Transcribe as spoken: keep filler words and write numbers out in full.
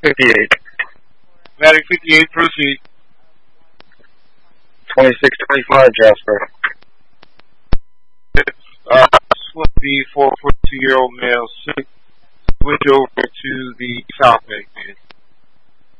fifty-eight. Matic fifty-eight, proceed. twenty-six twenty-five, Jasper. Uh, switch the four forty-two-year-old male switch over to the South Bay, man.